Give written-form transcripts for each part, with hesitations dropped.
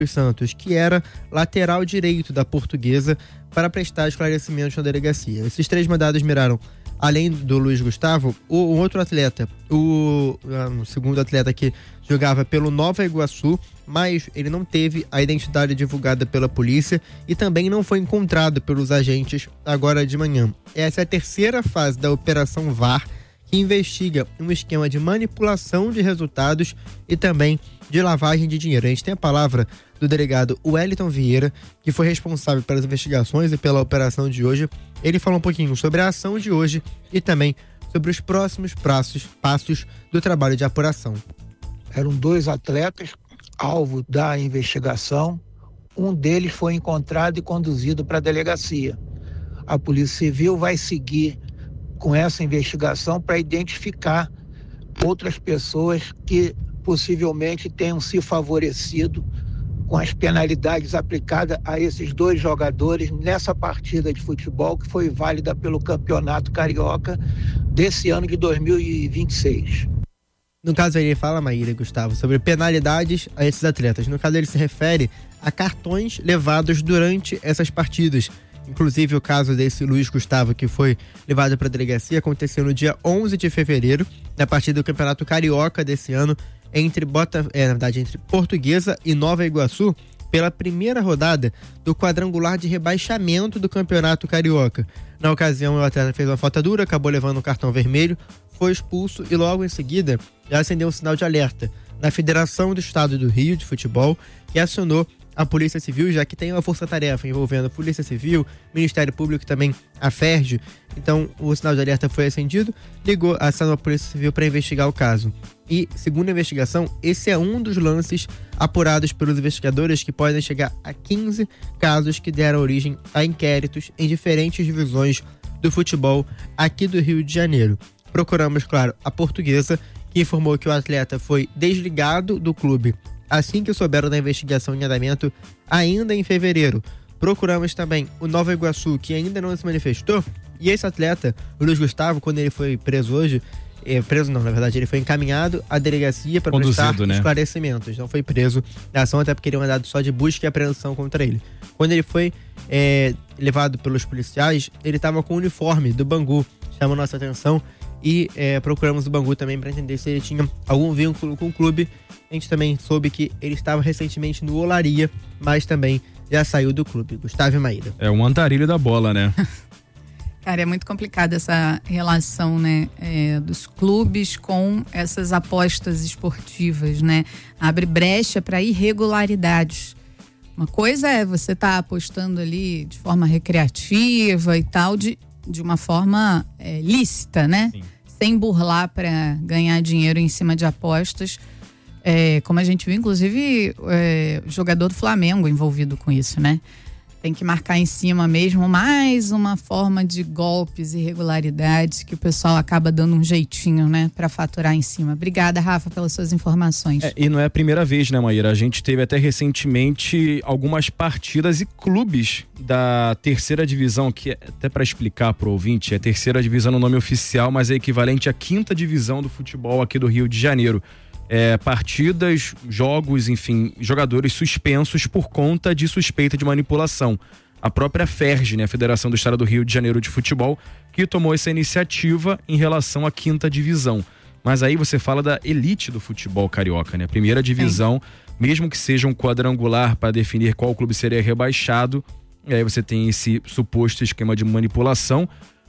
Santos, que era lateral direito da Portuguesa, para prestar esclarecimentos na delegacia. Esses 3 mandados miraram, além do Luiz Gustavo, o outro atleta, o segundo atleta que jogava pelo Nova Iguaçu, mas ele não teve a identidade divulgada pela polícia e também não foi encontrado pelos agentes agora de manhã. Essa é a terceira fase da Operação VAR, que investiga um esquema de manipulação de resultados e também de lavagem de dinheiro. A gente tem a palavra do delegado Wellington Vieira, que foi responsável pelas investigações e pela operação de hoje. Ele falou um pouquinho sobre a ação de hoje e também sobre os próximos passos do trabalho de apuração. Eram 2 atletas, alvo da investigação. Um deles foi encontrado e conduzido para a delegacia. A Polícia Civil vai seguir com essa investigação para identificar outras pessoas que possivelmente tenham se favorecido com as penalidades aplicadas a esses 2 jogadores nessa partida de futebol que foi válida pelo Campeonato Carioca desse ano de 2026. No caso ele fala, Maíra e Gustavo, sobre penalidades a esses atletas. No caso ele se refere a cartões levados durante essas partidas. Inclusive o caso desse Luiz Gustavo, que foi levado para a delegacia, aconteceu no dia 11 de fevereiro, na partida do Campeonato Carioca desse ano, entre Portuguesa e Nova Iguaçu, pela primeira rodada do quadrangular de rebaixamento do Campeonato Carioca. Na ocasião, o atleta fez uma falta dura, acabou levando um cartão vermelho, foi expulso e logo em seguida já acendeu um sinal de alerta na Federação do Estado do Rio de Futebol, que acionou a Polícia Civil, já que tem uma força-tarefa envolvendo a Polícia Civil, Ministério Público e também a FERJ. Então, o sinal de alerta foi acendido, acionou a Polícia Civil para investigar o caso. E, segundo a investigação, esse é um dos lances apurados pelos investigadores que podem chegar a 15 casos que deram origem a inquéritos em diferentes divisões do futebol aqui do Rio de Janeiro. Procuramos, claro, a Portuguesa, que informou que o atleta foi desligado do clube assim que souberam da investigação em andamento ainda em fevereiro. Procuramos também o Nova Iguaçu, que ainda não se manifestou, e esse atleta, o Luiz Gustavo, quando ele foi preso hoje, ele foi encaminhado à delegacia para prestar esclarecimentos. Não foi preso na ação, até porque ele é mandado só de busca e apreensão contra ele. Quando ele foi levado pelos policiais, ele estava com o uniforme do Bangu, chamou nossa atenção, e procuramos o Bangu também para entender se ele tinha algum vínculo com o clube. A gente também soube que ele estava recentemente no Olaria, mas também já saiu do clube. Gustavo e Maíra. É um andarilho da bola, né? Cara, é muito complicada essa relação, né, dos clubes com essas apostas esportivas, né? Abre brecha para irregularidades. Uma coisa é você estar apostando ali de forma recreativa e tal, de uma forma lícita, né? Sim. Sem burlar para ganhar dinheiro em cima de apostas. Como a gente viu, inclusive, jogador do Flamengo envolvido com isso, né? Tem que marcar em cima mesmo, mais uma forma de golpes e irregularidades que o pessoal acaba dando um jeitinho, né, para faturar em cima. Obrigada, Rafa, pelas suas informações. E não é a primeira vez, né, Maíra? A gente teve até recentemente algumas partidas e clubes da terceira divisão, que até para explicar pro ouvinte, é terceira divisão no nome oficial, mas é equivalente à quinta divisão do futebol aqui do Rio de Janeiro. Partidas, jogos, enfim, jogadores suspensos por conta de suspeita de manipulação. A própria FERJ, né, a Federação do Estado do Rio de Janeiro de Futebol, que tomou essa iniciativa em relação à quinta divisão. Mas aí você fala da elite do futebol carioca, né? Primeira divisão, mesmo que seja um quadrangular para definir qual clube seria rebaixado, e aí você tem esse suposto esquema de manipulação,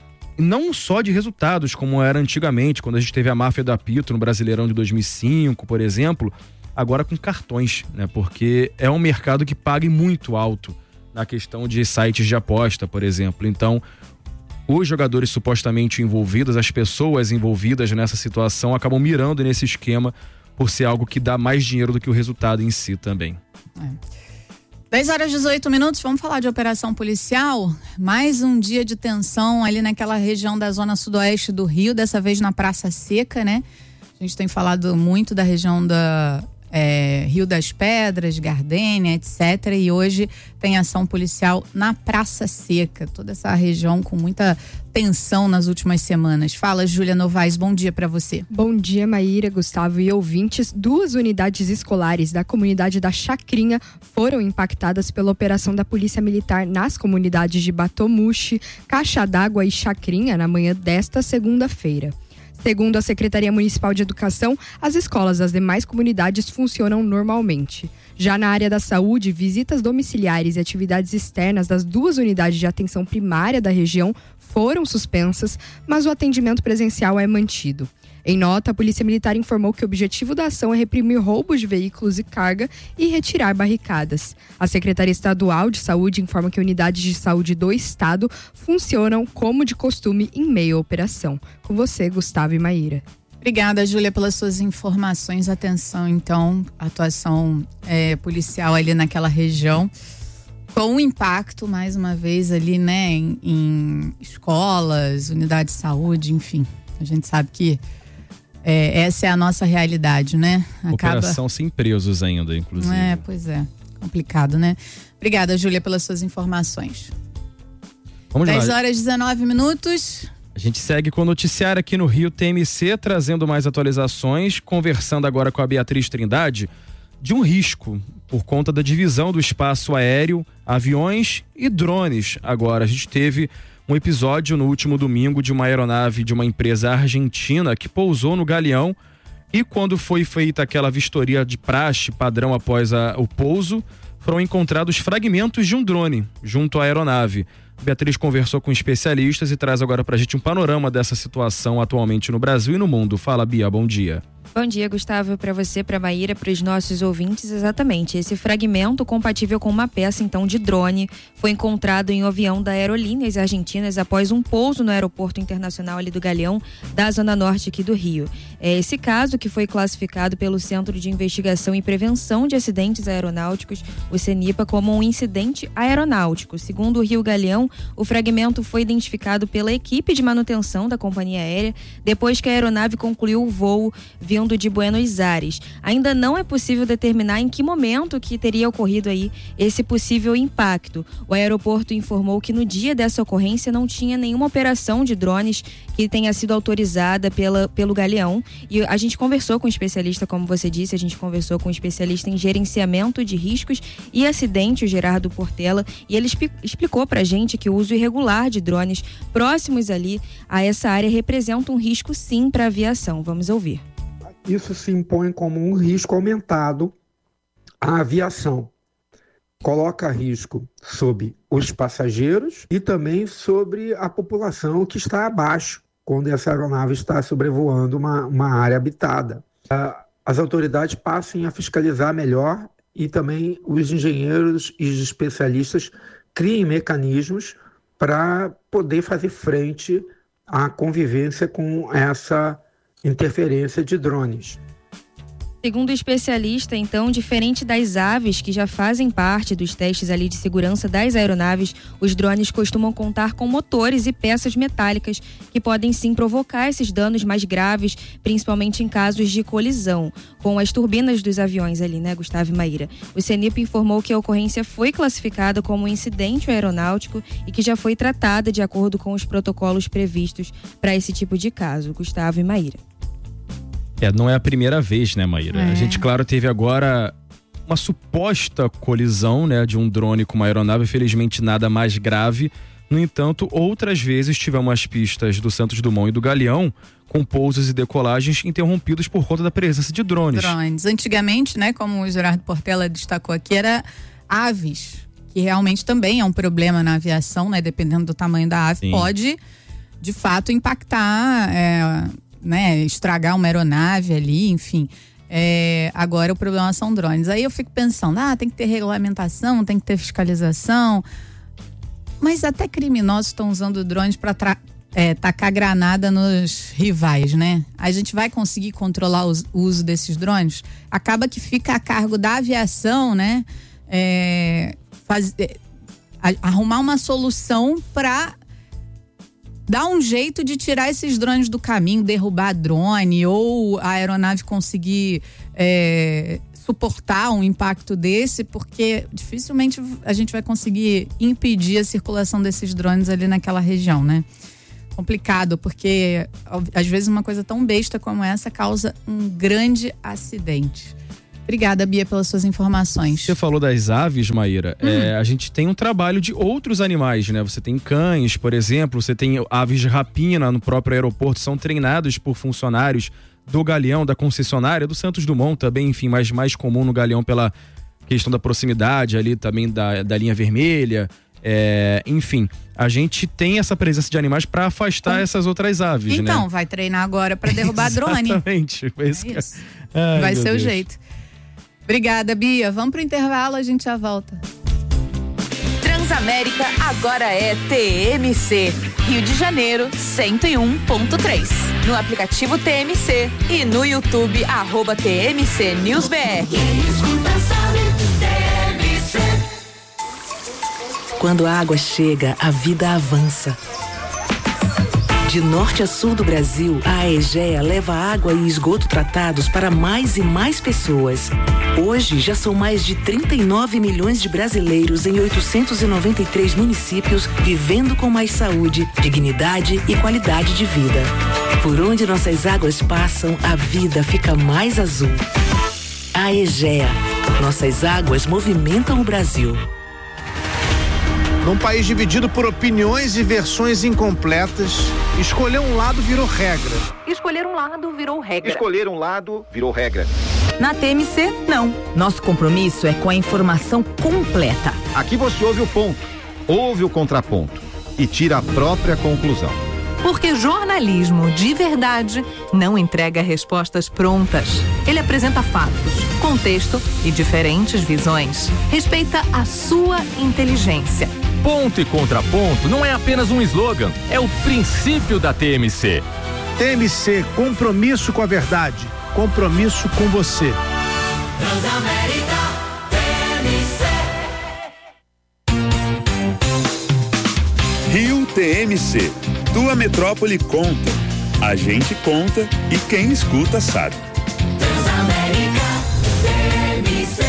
não só de resultados, como era antigamente, quando a gente teve a máfia do apito no Brasileirão de 2005, por exemplo, agora com cartões, né? Porque é um mercado que paga muito alto na questão de sites de aposta, por exemplo. Então, os jogadores supostamente envolvidos, as pessoas envolvidas nessa situação acabam mirando nesse esquema por ser algo que dá mais dinheiro do que o resultado em si também. 10h18, vamos falar de operação policial. Mais um dia de tensão ali naquela região da zona sudoeste do Rio, dessa vez na Praça Seca, né? A gente tem falado muito da região Rio das Pedras, Gardênia, etc. E hoje tem ação policial na Praça Seca, toda essa região com muita tensão nas últimas semanas. Fala, Júlia Novaes, bom dia para você. Bom dia, Maíra, Gustavo e ouvintes. 2 unidades escolares da comunidade da Chacrinha foram impactadas pela operação da Polícia Militar nas comunidades de Batomuxi, Caixa d'Água e Chacrinha na manhã desta segunda-feira. Segundo a Secretaria Municipal de Educação, as escolas das demais comunidades funcionam normalmente. Já na área da saúde, visitas domiciliares e atividades externas das 2 unidades de atenção primária da região foram suspensas, mas o atendimento presencial é mantido. Em nota, a Polícia Militar informou que o objetivo da ação é reprimir roubos de veículos e carga e retirar barricadas. A Secretaria Estadual de Saúde informa que unidades de saúde do estado funcionam como de costume em meio à operação. Com você, Gustavo e Maíra. Obrigada, Júlia, pelas suas informações. Atenção, então, atuação policial ali naquela região. Com um impacto, mais uma vez, ali, né, em escolas, unidades de saúde, enfim. A gente sabe que essa é a nossa realidade, né? Operação sem presos ainda, inclusive. Pois é. Complicado, né? Obrigada, Júlia, pelas suas informações. Vamos lá. 10h19. A gente segue com o noticiário aqui no Rio TMC, trazendo mais atualizações, conversando agora com a Beatriz Trindade de um risco por conta da divisão do espaço aéreo, aviões e drones. Agora, a gente teve um episódio no último domingo de uma aeronave de uma empresa argentina que pousou no Galeão e quando foi feita aquela vistoria de praxe padrão após o pouso, foram encontrados fragmentos de um drone junto à aeronave. Beatriz conversou com especialistas e traz agora pra gente um panorama dessa situação atualmente no Brasil e no mundo. Fala, Bia, bom dia. Bom dia, Gustavo, para você, para Maíra, para os nossos ouvintes. Exatamente, esse fragmento compatível com uma peça então de drone foi encontrado em um avião da Aerolíneas Argentinas após um pouso no aeroporto internacional ali do Galeão, da zona norte aqui do Rio. Esse caso que foi classificado pelo Centro de Investigação e Prevenção de Acidentes Aeronáuticos, o CENIPA, como um incidente aeronáutico. Segundo o Rio Galeão, o fragmento foi identificado pela equipe de manutenção da companhia aérea depois que a aeronave concluiu o voo vindo de Buenos Aires. Ainda não é possível determinar em que momento que teria ocorrido aí esse possível impacto. O aeroporto informou que no dia dessa ocorrência não tinha nenhuma operação de drones que tenha sido autorizada pelo Galeão. E a gente conversou com um especialista, como você disse, a gente conversou com um especialista em gerenciamento de riscos e acidentes, o Gerardo Portela, e ele explicou pra gente que o uso irregular de drones próximos ali a essa área representa um risco sim para a aviação. Vamos ouvir. Isso se impõe como um risco aumentado à aviação. Coloca risco sobre os passageiros e também sobre a população que está abaixo, quando essa aeronave está sobrevoando uma área habitada. As autoridades passem a fiscalizar melhor e também os engenheiros e os especialistas criem mecanismos para poder fazer frente à convivência com essa interferência de drones. Segundo o especialista, então, diferente das aves que já fazem parte dos testes ali de segurança das aeronaves, os drones costumam contar com motores e peças metálicas que podem sim provocar esses danos mais graves, principalmente em casos de colisão com as turbinas dos aviões ali, né, Gustavo e Maíra? O CENIPA informou que a ocorrência foi classificada como um incidente aeronáutico e que já foi tratada de acordo com os protocolos previstos para esse tipo de caso. Gustavo e Maíra. Não é a primeira vez, né, Maíra? A gente, claro, teve agora uma suposta colisão, né, de um drone com uma aeronave, felizmente nada mais grave. No entanto, outras vezes tivemos as pistas do Santos Dumont e do Galeão com pousos e decolagens interrompidos por conta da presença de drones. Antigamente, né, como o Gerardo Portela destacou aqui, era aves, que realmente também é um problema na aviação, né, dependendo do tamanho da ave, pode, de fato, impactar, né, estragar uma aeronave ali, enfim. Agora o problema são drones. Aí eu fico pensando, tem que ter regulamentação, tem que ter fiscalização, mas até criminosos estão usando drones para tacar granada nos rivais, né? A gente vai conseguir controlar o uso desses drones? Acaba que fica a cargo da aviação, né? Arrumar uma solução para dá um jeito de tirar esses drones do caminho, derrubar drone ou a aeronave conseguir suportar um impacto desse, porque dificilmente a gente vai conseguir impedir a circulação desses drones ali naquela região, né? Complicado, porque às vezes uma coisa tão besta como essa causa um grande acidente. Obrigada, Bia, pelas suas informações. Você falou das aves, Maíra. A gente tem um trabalho de outros animais, né? Você tem cães, por exemplo, você tem aves de rapina no próprio aeroporto, são treinados por funcionários do Galeão, da concessionária, do Santos Dumont também, enfim, mas mais comum no Galeão pela questão da proximidade ali também da linha vermelha. Enfim, a gente tem essa presença de animais para afastar essas outras aves, né? Então, vai treinar agora para derrubar drone. Exatamente. Isso. Vai ser o jeito. Obrigada, Bia. Vamos pro intervalo, a gente já volta. Transamérica agora é TMC. Rio de Janeiro, 101.3. No aplicativo TMC e no YouTube, @TMC News BR. Quando a água chega, a vida avança. De norte a sul do Brasil, a Aegea leva água e esgoto tratados para mais e mais pessoas. Hoje, já são mais de 39 milhões de brasileiros em 893 municípios vivendo com mais saúde, dignidade e qualidade de vida. Por onde nossas águas passam, a vida fica mais azul. Aegea. Nossas águas movimentam o Brasil. Num país dividido por opiniões e versões incompletas, escolher um lado virou regra. Escolher um lado virou regra. Escolher um lado virou regra. Na TMC, não. Nosso compromisso é com a informação completa. Aqui você ouve o ponto, ouve o contraponto e tira a própria conclusão. Porque jornalismo de verdade não entrega respostas prontas. Ele apresenta fatos, contexto e diferentes visões. Respeita a sua inteligência. Ponto e contraponto não é apenas um slogan, é o princípio da TMC. TMC, compromisso com a verdade, compromisso com você. Transamérica, TMC. Rio TMC, tua metrópole conta. A gente conta e quem escuta sabe. Transamérica, TMC.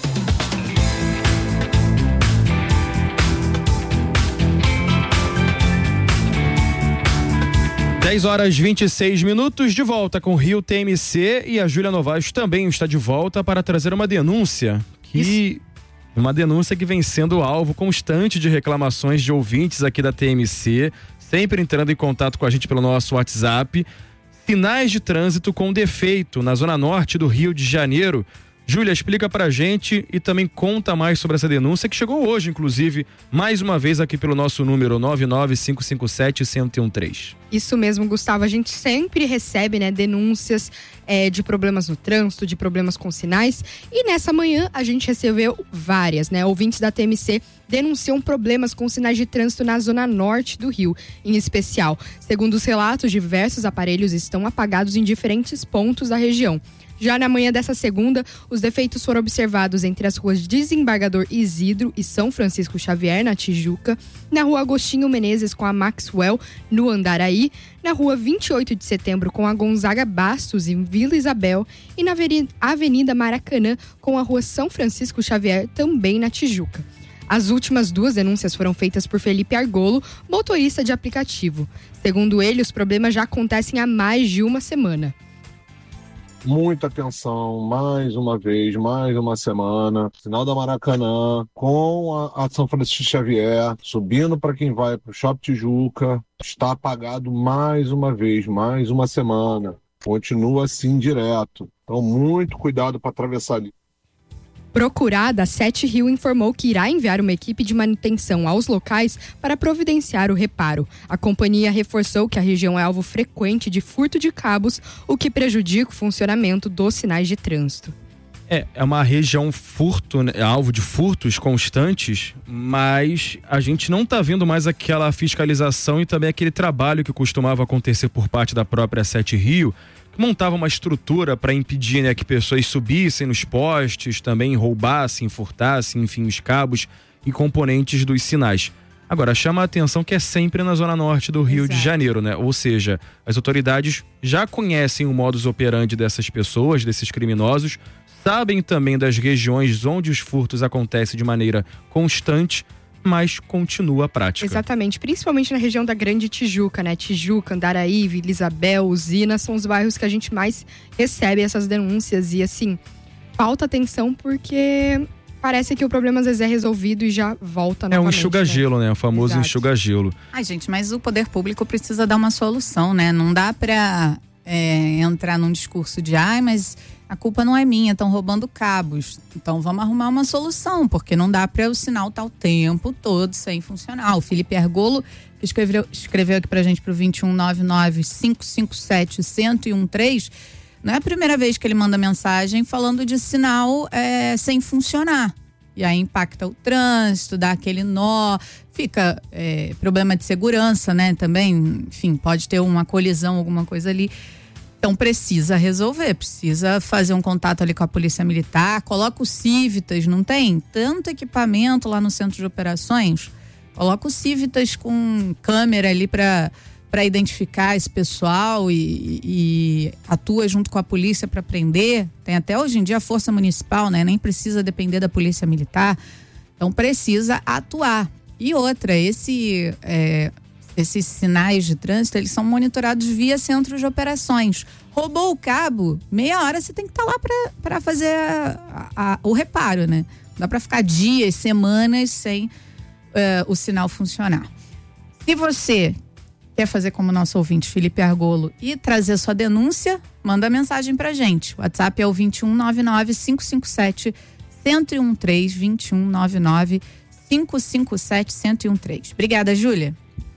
10h26, de volta com Rio TMC, e a Júlia Novaes também está de volta para trazer uma denúncia uma denúncia que vem sendo alvo constante de reclamações de ouvintes aqui da TMC, sempre entrando em contato com a gente pelo nosso WhatsApp. Sinais de trânsito com defeito na zona norte do Rio de Janeiro. Júlia, explica pra gente e também conta mais sobre essa denúncia que chegou hoje, inclusive, mais uma vez aqui pelo nosso número 99557-1013. Isso mesmo, Gustavo. A gente sempre recebe, denúncias de problemas no trânsito, de problemas com sinais. E nessa manhã a gente recebeu várias, ouvintes da TMC denunciam problemas com sinais de trânsito na zona norte do Rio, em especial. Segundo os relatos, diversos aparelhos estão apagados em diferentes pontos da região. Já na manhã dessa segunda, os defeitos foram observados entre as ruas Desembargador Isidro e São Francisco Xavier, na Tijuca, na rua Agostinho Menezes com a Maxwell, no Andaraí, na rua 28 de Setembro com a Gonzaga Bastos, em Vila Isabel, e na Avenida Maracanã com a rua São Francisco Xavier, também na Tijuca. As últimas duas denúncias foram feitas por Felipe Argolo, motorista de aplicativo. Segundo ele, os problemas já acontecem há mais de uma semana. Muita atenção, mais uma vez, mais uma semana. Sinal da Maracanã, com a São Francisco Xavier, subindo para quem vai para o Shopping Tijuca, está apagado mais uma vez, mais uma semana. Continua assim direto. Então, muito cuidado para atravessar ali. Procurada, a Sete Rio informou que irá enviar uma equipe de manutenção aos locais para providenciar o reparo. A companhia reforçou que a região é alvo frequente de furto de cabos, o que prejudica o funcionamento dos sinais de trânsito. É uma região alvo de furtos constantes, mas a gente não está vendo mais aquela fiscalização e também aquele trabalho que costumava acontecer por parte da própria Sete Rio, que montava uma estrutura para impedir que pessoas subissem nos postes, também roubassem, furtassem, enfim, os cabos e componentes dos sinais. Agora, chama a atenção que é sempre na zona norte do Rio de Janeiro, né? Ou seja, as autoridades já conhecem o modus operandi dessas pessoas, desses criminosos, sabem também das regiões onde os furtos acontecem de maneira constante, mas continua a prática. Exatamente, principalmente na região da Grande Tijuca, né? Tijuca, Andaraí, Vila Isabel, Usina, são os bairros que a gente mais recebe essas denúncias e, assim, falta atenção porque parece que o problema às vezes é resolvido e já volta novamente. É um enxuga-gelo, né? O famoso Exato. enxuga-gelo. Ai, gente, mas o poder público precisa dar uma solução, né? Não dá pra entrar num discurso de mas a culpa não é minha, estão roubando cabos. Então vamos arrumar uma solução, porque não dá para o sinal estar o tempo todo sem funcionar. O Felipe Argolo, que escreveu aqui pra gente pro 2199-557-1013, não é a primeira vez que ele manda mensagem falando de sinal sem funcionar. E aí impacta o trânsito, dá aquele nó, fica problema de segurança, né? Também, enfim, pode ter uma colisão, alguma coisa ali. Então precisa resolver, precisa fazer um contato ali com a Polícia Militar, coloca o Civitas, não tem tanto equipamento lá no centro de operações? Coloca o Civitas com câmera ali para identificar esse pessoal e atua junto com a polícia para prender. Tem até hoje em dia a Força Municipal, né? Nem precisa depender da Polícia Militar. Então precisa atuar. E outra, esses sinais de trânsito, eles são monitorados via centro de operações. Roubou o cabo, meia hora você tem que estar lá para fazer o reparo, né? Não dá para ficar dias, semanas sem o sinal funcionar. Se você quer fazer como nosso ouvinte Felipe Argolo e trazer sua denúncia, manda mensagem pra gente. O WhatsApp é o 2199-557-1013, 2199-557-1013. Obrigada, Júlia.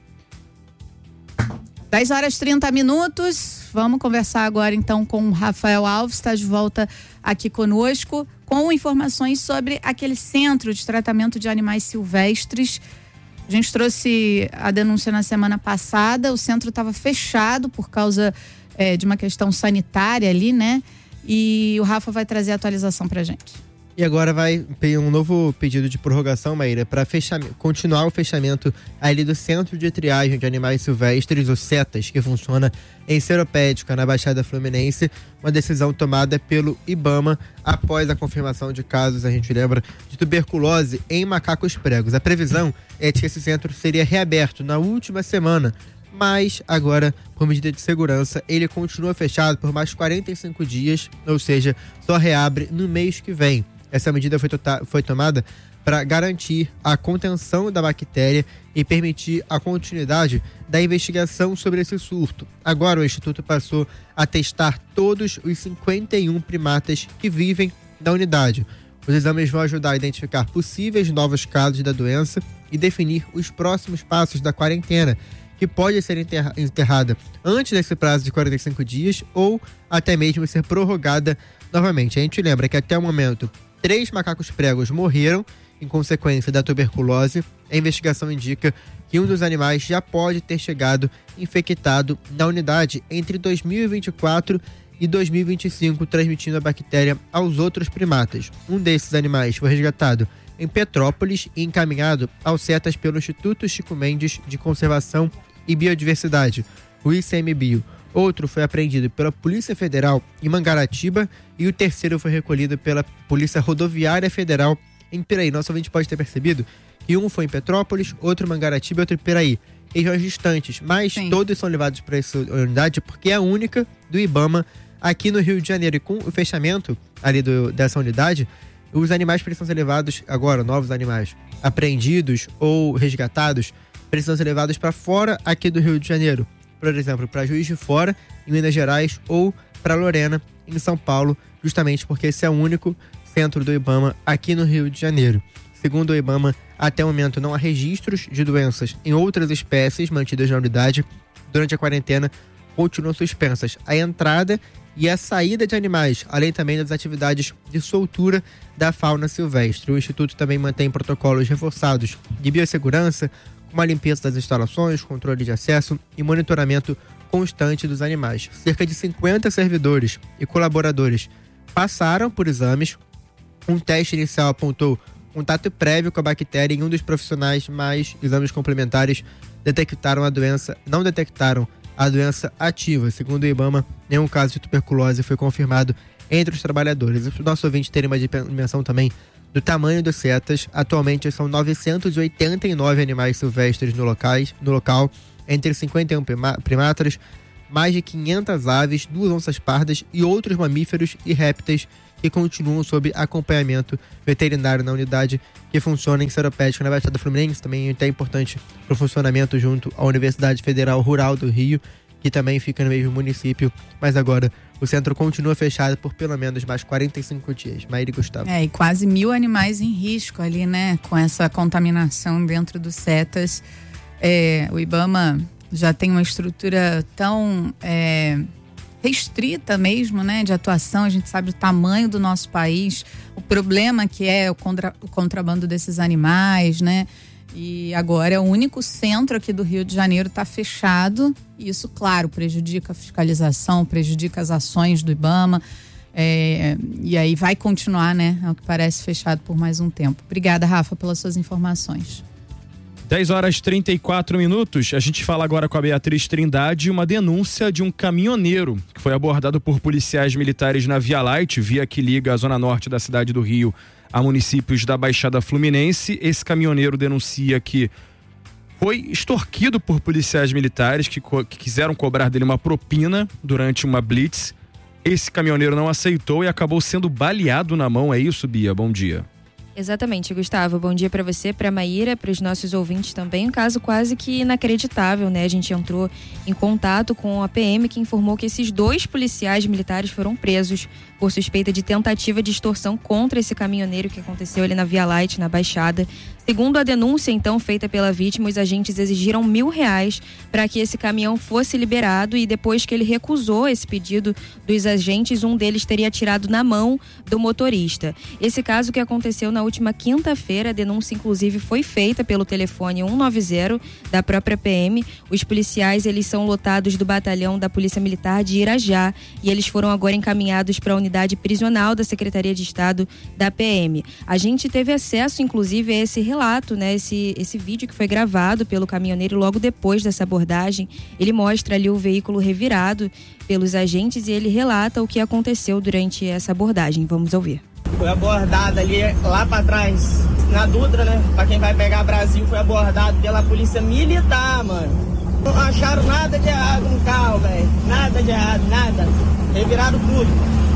10h30. Vamos conversar agora então com o Rafael Alves, está de volta aqui conosco com informações sobre aquele centro de tratamento de animais silvestres. A gente trouxe a denúncia na semana passada, o centro estava fechado por causa de uma questão sanitária ali, né? E o Rafa vai trazer a atualização pra gente. E agora vai ter um novo pedido de prorrogação, Maíra, para continuar o fechamento ali do Centro de Triagem de Animais Silvestres, o CETAS, que funciona em Seropédica, na Baixada Fluminense. Uma decisão tomada pelo IBAMA após a confirmação de casos, a gente lembra, de tuberculose em macacos pregos. A previsão é que esse centro seria reaberto na última semana, mas agora, por medida de segurança, ele continua fechado por mais 45 dias, ou seja, só reabre no mês que vem. Essa medida foi tomada para garantir a contenção da bactéria e permitir a continuidade da investigação sobre esse surto. Agora o Instituto passou a testar todos os 51 primatas que vivem na unidade. Os exames vão ajudar a identificar possíveis novos casos da doença e definir os próximos passos da quarentena, que pode ser enterrada antes desse prazo de 45 dias ou até mesmo ser prorrogada novamente. A gente lembra que até o momento 3 macacos pregos morreram em consequência da tuberculose. A investigação indica que um dos animais já pode ter chegado infectado na unidade entre 2024 e 2025, transmitindo a bactéria aos outros primatas. Um desses animais foi resgatado em Petrópolis e encaminhado ao CETAS pelo Instituto Chico Mendes de Conservação e Biodiversidade, o ICMBio. Outro foi apreendido pela Polícia Federal em Mangaratiba e o terceiro foi recolhido pela Polícia Rodoviária Federal em Piraí. Nosso ouvinte pode ter percebido que um foi em Petrópolis, outro em Mangaratiba e outro em Piraí. Regiões distantes, mas sim, todos são levados para essa unidade porque é a única do IBAMA aqui no Rio de Janeiro. E com o fechamento ali dessa unidade, os animais precisam ser levados agora, novos animais apreendidos ou resgatados, precisam ser levados para fora aqui do Rio de Janeiro. Por exemplo, para Juiz de Fora, em Minas Gerais, ou para Lorena, em São Paulo, justamente porque esse é o único centro do IBAMA aqui no Rio de Janeiro. Segundo o IBAMA, até o momento não há registros de doenças em outras espécies mantidas na unidade. Durante a quarentena, continuam suspensas a entrada e a saída de animais, além também das atividades de soltura da fauna silvestre. O Instituto também mantém protocolos reforçados de biossegurança, como a limpeza das instalações, controle de acesso e monitoramento constante dos animais. Cerca de 50 servidores e colaboradores passaram por exames. Um teste inicial apontou contato prévio com a bactéria em um dos profissionais, mas exames complementares não detectaram a doença ativa. Segundo o IBAMA, nenhum caso de tuberculose foi confirmado entre os trabalhadores. E para o nosso ouvinte ter uma dimensão também do tamanho dos cetas, atualmente são 989 animais silvestres no local, entre 51 primatas, mais de 500 aves, 2 onças pardas e outros mamíferos e répteis que continuam sob acompanhamento veterinário na unidade que funciona em Seropédica, na Baixada Fluminense. Também é importante para o funcionamento junto à Universidade Federal Rural do Rio, que também fica no mesmo município, mas agora o centro continua fechado por pelo menos mais 45 dias. Maíra e Gustavo. E quase 1.000 animais em risco ali, né? Com essa contaminação dentro dos CETAS. O IBAMA já tem uma estrutura tão restrita mesmo, né? De atuação. A gente sabe o tamanho do nosso país, o problema que é o contrabando desses animais, né? E agora o único centro aqui do Rio de Janeiro está fechado. E isso, claro, prejudica a fiscalização, prejudica as ações do IBAMA. E aí vai continuar, né? Ao que parece, fechado por mais um tempo. Obrigada, Rafa, pelas suas informações. 10h34. A gente fala agora com a Beatriz Trindade uma denúncia de um caminhoneiro que foi abordado por policiais militares na Via Light, via que liga a zona norte da cidade do Rio a municípios da Baixada Fluminense. Esse caminhoneiro denuncia que foi extorquido por policiais militares que quiseram cobrar dele uma propina durante uma blitz. Esse caminhoneiro não aceitou e acabou sendo baleado na mão. É isso, Bia? Bom dia. Exatamente, Gustavo. Bom dia para você, para Maíra, para os nossos ouvintes também. Um caso quase que inacreditável, né? A gente entrou em contato com a PM, que informou que esses 2 policiais militares foram presos por suspeita de tentativa de extorsão contra esse caminhoneiro que aconteceu ali na Via Light, na Baixada. Segundo a denúncia, então, feita pela vítima, os agentes exigiram R$1.000 para que esse caminhão fosse liberado, e depois que ele recusou esse pedido dos agentes, um deles teria atirado na mão do motorista. Esse caso que aconteceu na última quinta-feira, a denúncia inclusive foi feita pelo telefone 190 da própria PM. Os policiais, eles são lotados do batalhão da Polícia Militar de Irajá e eles foram agora encaminhados para a unidade prisional da Secretaria de Estado da PM. A gente teve acesso inclusive a esse relato, né? Esse vídeo que foi gravado pelo caminhoneiro logo depois dessa abordagem. Ele mostra ali o veículo revirado pelos agentes e ele relata o que aconteceu durante essa abordagem. Vamos ouvir. Foi abordado ali lá pra trás, na Dutra, né? Pra quem vai pegar Brasil, foi abordado pela polícia militar, mano. Não acharam nada de errado no carro, velho. Nada de errado, nada. Reviraram tudo.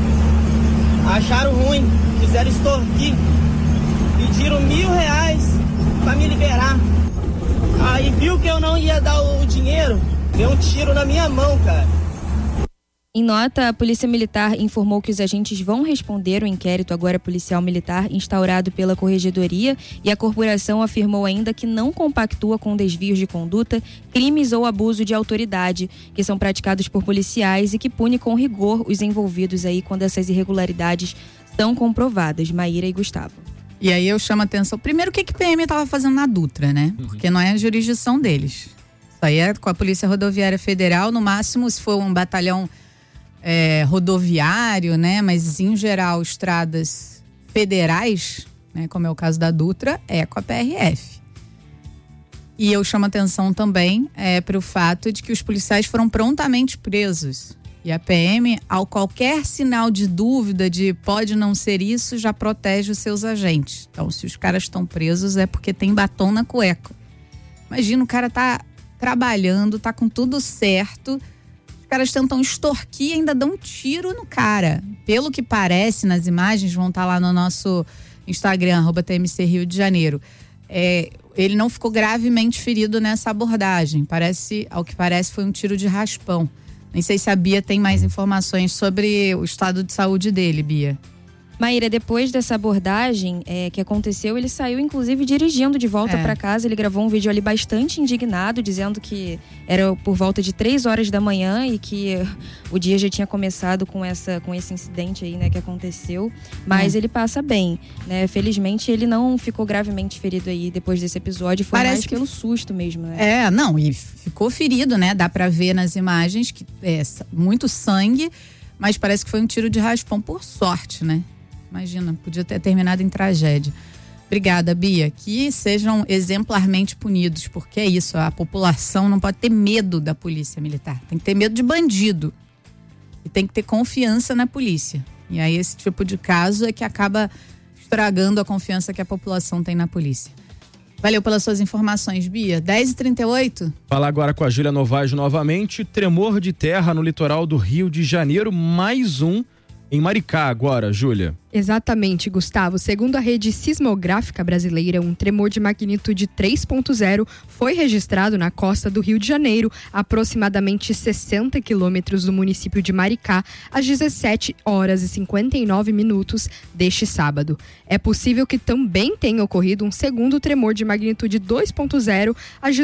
Acharam ruim, quiseram extorquir. Pediram R$1.000 pra me liberar. Aí viu que eu não ia dar o dinheiro, deu um tiro na minha mão, cara. Em nota, a Polícia Militar informou que os agentes vão responder o inquérito agora policial militar instaurado pela Corregedoria, e a corporação afirmou ainda que não compactua com desvios de conduta, crimes ou abuso de autoridade que são praticados por policiais e que pune com rigor os envolvidos aí quando essas irregularidades são comprovadas. Maíra e Gustavo. E aí eu chamo a atenção, primeiro, o que a PM estava fazendo na Dutra, né? Porque não é a jurisdição deles. Isso aí é com a Polícia Rodoviária Federal, no máximo se for um batalhão rodoviário, né? Mas em geral estradas federais, né? Como é o caso da Dutra, é com a PRF. E eu chamo atenção também para o fato de que os policiais foram prontamente presos. E a PM, ao qualquer sinal de dúvida de pode não ser isso, já protege os seus agentes. Então, se os caras estão presos é porque tem batom na cueca. Imagina, o cara tá trabalhando, tá com tudo certo, os caras tentam extorquir e ainda dão um tiro no cara. Pelo que parece nas imagens, vão estar lá no nosso Instagram, @TMC Rio de Janeiro. Ele não ficou gravemente ferido nessa abordagem. Ao que parece, foi um tiro de raspão. Nem sei se a Bia tem mais informações sobre o estado de saúde dele, Bia. Maíra, depois dessa abordagem que aconteceu, ele saiu inclusive dirigindo de volta para casa. Ele gravou um vídeo ali bastante indignado, dizendo que era por volta de 3 horas da manhã e que o dia já tinha começado com esse incidente aí, né, que aconteceu. Mas ele passa bem, né? Felizmente ele não ficou gravemente ferido aí depois desse episódio. Foi mais pelo susto mesmo, né? Não, e ficou ferido, né? Dá pra ver nas imagens que muito sangue, mas parece que foi um tiro de raspão, por sorte, né? Imagina, podia ter terminado em tragédia. Obrigada, Bia. Que sejam exemplarmente punidos, porque é isso, a população não pode ter medo da polícia militar, tem que ter medo de bandido e tem que ter confiança na polícia. E aí esse tipo de caso é que acaba estragando a confiança que a população tem na polícia. Valeu pelas suas informações, Bia. 10h38. Falar agora com a Júlia Novaes novamente. Tremor de terra no litoral do Rio de Janeiro, mais um em Maricá agora, Júlia. Exatamente, Gustavo. Segundo a rede sismográfica brasileira, um tremor de magnitude 3.0 foi registrado na costa do Rio de Janeiro, aproximadamente 60 quilômetros do município de Maricá, às 17h59 deste sábado. É possível que também tenha ocorrido um segundo tremor de magnitude 2.0 às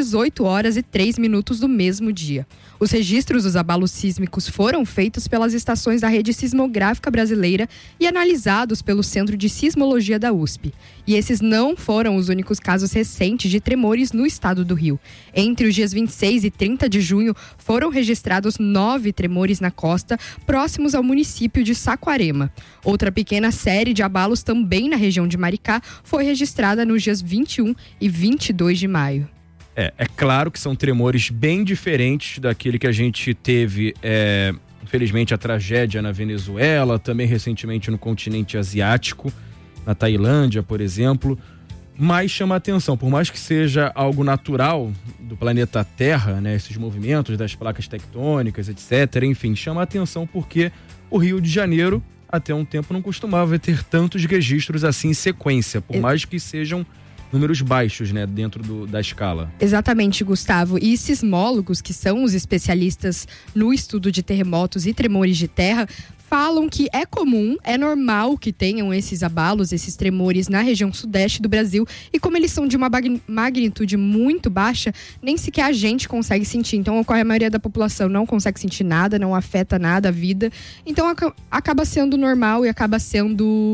18h03 do mesmo dia. Os registros dos abalos sísmicos foram feitos pelas estações da rede sismográfica brasileira e analisados pelo Centro de Sismologia da USP. E esses não foram os únicos casos recentes de tremores no estado do Rio. Entre os dias 26 e 30 de junho, foram registrados 9 tremores na costa, próximos ao município de Saquarema. Outra pequena série de abalos também na região de Maricá foi registrada nos dias 21 e 22 de maio. É claro que são tremores bem diferentes daquele que a gente teve, infelizmente, a tragédia na Venezuela, também recentemente no continente asiático, na Tailândia, por exemplo. Mas chama a atenção, por mais que seja algo natural do planeta Terra, né, esses movimentos das placas tectônicas, etc., enfim, chama a atenção porque o Rio de Janeiro, até um tempo, não costumava ter tantos registros assim em sequência, por mais que sejam números baixos, né, dentro da escala. Exatamente, Gustavo. E sismólogos, que são os especialistas no estudo de terremotos e tremores de terra, falam que é comum, é normal que tenham esses abalos, esses tremores na região sudeste do Brasil, e como eles são de uma magnitude muito baixa, nem sequer a gente consegue sentir. Então ocorre, a maioria da população não consegue sentir nada, não afeta nada a vida. Então acaba sendo normal e acaba sendo...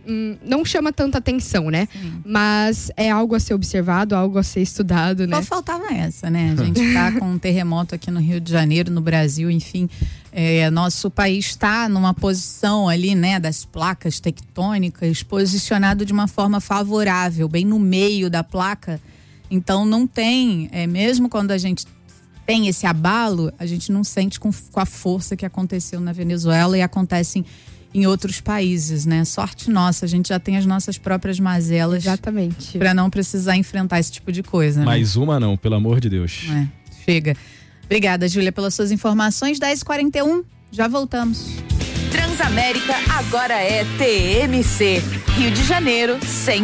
não chama tanta atenção, né? Sim. Mas é algo a ser observado, algo a ser estudado, né? Só faltava essa, né? A gente tá com um terremoto aqui no Rio de Janeiro, no Brasil, enfim. Nosso país está numa posição ali, né, das placas tectônicas, posicionado de uma forma favorável, bem no meio da placa. Então não tem, mesmo quando a gente tem esse abalo, a gente não sente com a força que aconteceu na Venezuela e acontece em outros países, né? Sorte nossa, a gente já tem as nossas próprias mazelas. Exatamente. Para não precisar enfrentar esse tipo de coisa, Mais uma não, pelo amor de Deus. Chega. Obrigada, Júlia, pelas suas informações. 10h41, já voltamos. Transamérica agora é TMC. Rio de Janeiro,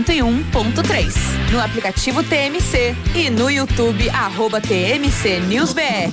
101.3. No aplicativo TMC e no YouTube, @TMC NewsBR.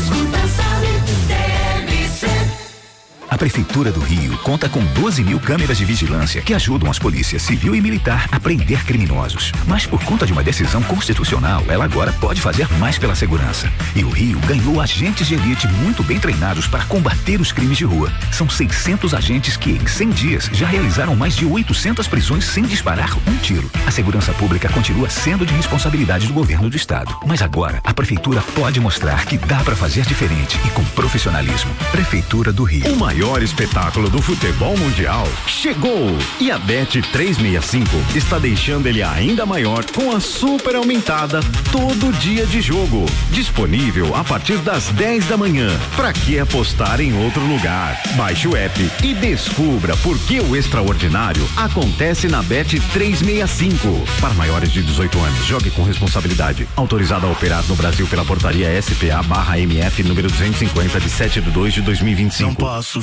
A Prefeitura do Rio conta com 12.000 câmeras de vigilância que ajudam as polícias civil e militar a prender criminosos. Mas por conta de uma decisão constitucional, ela agora pode fazer mais pela segurança. E o Rio ganhou agentes de elite muito bem treinados para combater os crimes de rua. São 600 agentes que, em 100 dias, já realizaram mais de 800 prisões sem disparar um tiro. A segurança pública continua sendo de responsabilidade do governo do estado. Mas agora, a Prefeitura pode mostrar que dá para fazer diferente e com profissionalismo. Prefeitura do Rio. O maior espetáculo do futebol mundial chegou e a Bet365 está deixando ele ainda maior com a super aumentada todo dia de jogo, disponível a partir das 10 da manhã. Pra que apostar em outro lugar? Baixe o app e descubra por que o extraordinário acontece na Bet365. Para maiores de 18 anos, jogue com responsabilidade. Autorizado a operar no Brasil pela portaria SPA/MF número 250 de 7/2/2025. Não posso